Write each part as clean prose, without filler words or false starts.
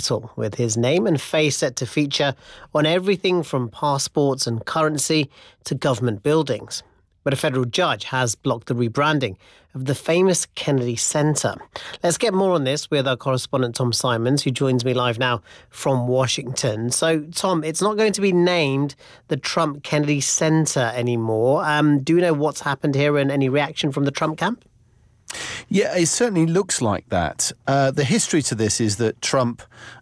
capital, with his name and face set to feature on everything from passports and currency to government buildings. But a federal judge has blocked the rebranding of the famous Kennedy Center. Let's get more on this with our correspondent Tom Simons, who joins me live now from Washington. So, Tom, it's not going to be named the Trump Kennedy Center anymore. Do you know what's happened here and any reaction from the Trump camp? Yeah, it certainly looks like that. The history to this is that Trump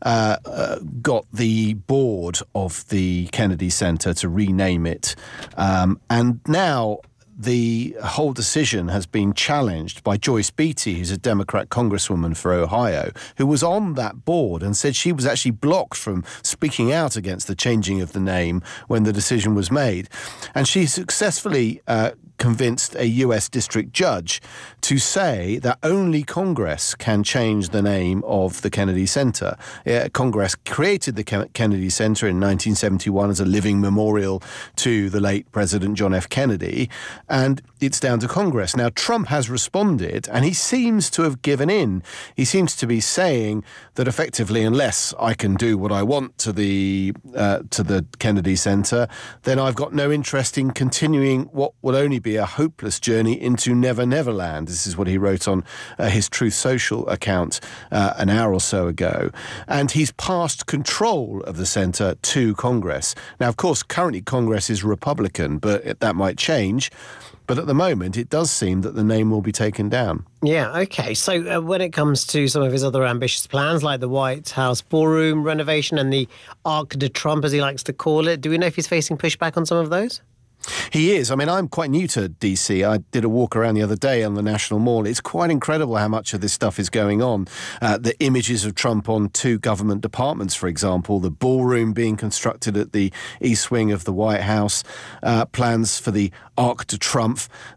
got the board of the Kennedy Center to rename it. And now the whole decision has been challenged by Joyce Beatty, who's a Democrat congresswoman for Ohio, who was on that board and said she was actually blocked from speaking out against the changing of the name when the decision was made. And she successfully convinced a U.S. district judge to say that only Congress can change the name of the Kennedy Center. Congress created the Kennedy Center in 1971 as a living memorial to the late President John F. Kennedy, and it's down to Congress. Now, Trump has responded, and he seems to have given in. He seems to be saying that effectively, unless I can do what I want to the Kennedy Center, then I've got no interest in continuing what will only be a hopeless journey into Never Never Land. This is what he wrote on his Truth Social account an hour or so ago. And he's passed control of the center to Congress. Now, of course, currently Congress is Republican, but that might change. But at the moment, it does seem that the name will be taken down. Yeah, OK. So when it comes to some of his other ambitious plans, like the White House ballroom renovation and the Arc de Trump, as he likes to call it, do we know if he's facing pushback on some of those? He is. I mean, I'm quite new to DC. I did a walk around the other day on the National Mall. It's quite incredible how much of this stuff is going on. The images of Trump on two government departments, for example, the ballroom being constructed at the east wing of the White House, plans for the Arc de Trump,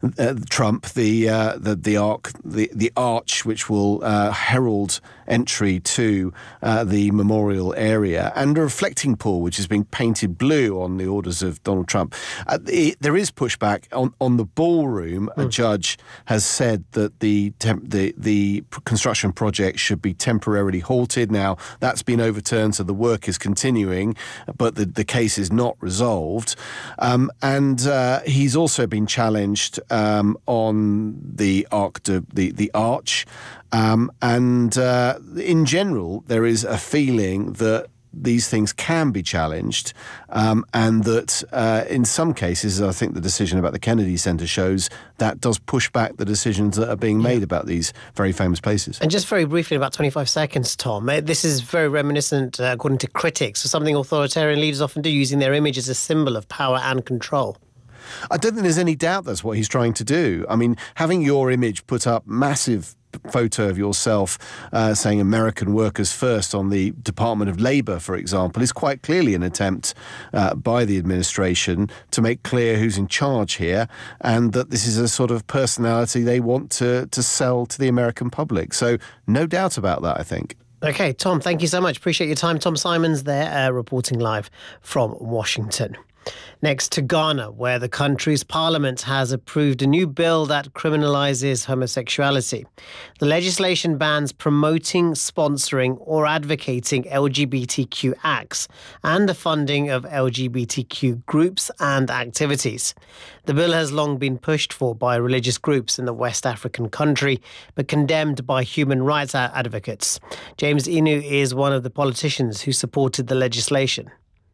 the arch, which will herald entry to the memorial area, and a reflecting pool, which is being painted blue on the orders of Donald Trump. There is pushback on the ballroom. A judge has said that the construction project should be temporarily halted. Now, that's been overturned, so the work is continuing, but the case is not resolved. And he's also been challenged on the arch. And in general, there is a feeling that these things can be challenged, and that in some cases, I think the decision about the Kennedy Center shows that does push back the decisions that are being made about these very famous places. And just very briefly, about 25 seconds, Tom, this is very reminiscent, according to critics, of something authoritarian leaders often do, using their image as a symbol of power and control. I don't think there's any doubt that's what he's trying to do. I mean, having your image put up, massive photo of yourself saying American workers first on the Department of Labor, for example, is quite clearly an attempt by the administration to make clear who's in charge here, and that this is a sort of personality they want to sell to the American public. So no doubt about that, I think. OK, Tom, thank you so much. Appreciate your time. Tom Simons there, reporting live from Washington. Next to Ghana, where the country's parliament has approved a new bill that criminalises homosexuality. The legislation bans promoting, sponsoring or advocating LGBTQ acts and the funding of LGBTQ groups and activities. The bill has long been pushed for by religious groups in the West African country, but condemned by human rights advocates. James Inu is one of the politicians who supported the legislation.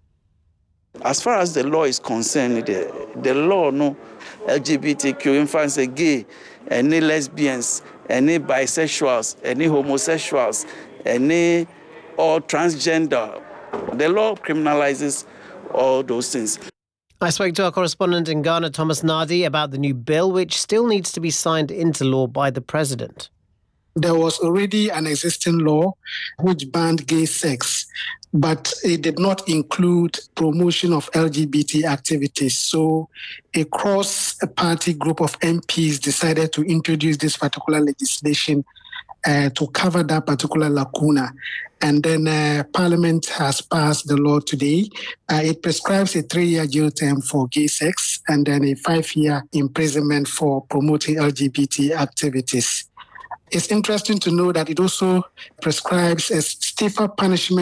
As far as the law is concerned, the law, no LGBTQ, infants, gay, any lesbians, any bisexuals, any homosexuals, any or transgender. The law criminalizes all those things. I spoke to our correspondent in Ghana, Thomas Nadi, about the new bill, which still needs to be signed into law by the president. There was already an existing law which banned gay sex, but it did not include promotion of LGBT activities. So a cross-party group of MPs decided to introduce this particular legislation to cover that particular lacuna. And then Parliament has passed the law today. It prescribes a 3-year jail term for gay sex and then a 5-year imprisonment for promoting LGBT activities. It's interesting to know that it also prescribes a stiffer punishment